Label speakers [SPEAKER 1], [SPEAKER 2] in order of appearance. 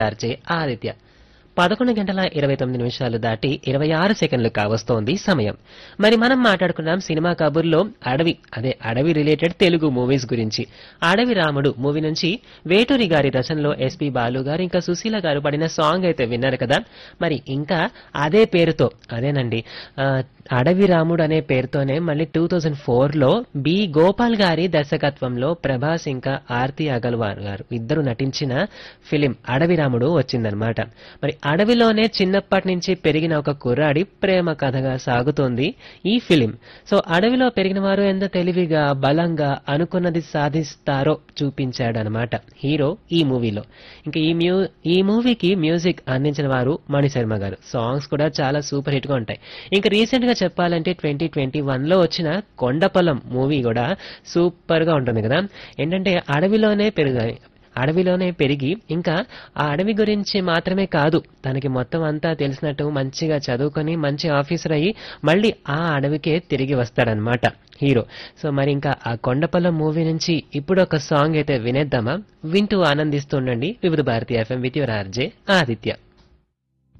[SPEAKER 1] RJ Aditya 11 గంటల 29 నిమిషాలు దాటి 26 సెకండ్లు కావస్తోంది సమయం. మరి మనం మాట్లాడుకున్నాం సినిమా కబుర్లో అడవి రిలేటెడ్ తెలుగు మూవీస్ గురించి. అడవి రాముడు మూవీ నుంచి వేటూరి గారి రచనలో ఎస్పి బాలు గారు ఇంకా సుశీల గారు పడిన సాంగ్ అయితే విన్నారు కదా. మరి ఇంకా అదే పేరుతో అదేనండి ఆ, అడవి రాముడు అనే పేరుతోనే మళ్ళీ 2004లో బి గోపాల్ గారి దర్శకత్వంలో ప్రభాస్ ఇంకా ఆర్తి అగర్వాల్ గారు ఇద్దరు నటించిన ఫిలిం అడవి రాముడు వచ్చిందనమాట. మరి అడవిలోనే చిన్నప్పటి నుంచి పెరిగిన ఒక కుర్రాడి ప్రేమ కథగా సాగుతోంది ఈ ఫిలిం. సో అడవిలో పెరిగిన వారు ఎంత తెలివిగా బలంగా అనుకున్నది సాధిస్తారో చూపించాడనమాట హీరో ఈ మూవీలో. ఇంకా ఈ మూవీకి మ్యూజిక్ అందించిన వారు మణిశర్మ గారు. సాంగ్స్ కూడా చాలా సూపర్ హిట్ గా ఉంటాయి. ఇంకా రీసెంట్ గా చెప్పాలంటే 2021లో వచ్చిన కొండపొలం మూవీ కూడా సూపర్ గా ఉంటుంది కదా. ఏంటంటే అడవిలోనే పెరిగి ఇంకా ఆ అడవి గురించి మాత్రమే కాదు తనకి మొత్తం అంతా తెలిసినట్టు మంచిగా చదువుకొని మంచి ఆఫీసర్ అయ్యి మళ్ళీ ఆ అడవికే తిరిగి వస్తాడనమాట హీరో. సో మరి ఇంకా ఆ కొండపల్లం మూవీ నుంచి ఇప్పుడు ఒక సాంగ్ అయితే వినేద్దామా? వింటూ ఆనందిస్తూ ఉండండి వివిధ Bharati FM with your RJ Aditya.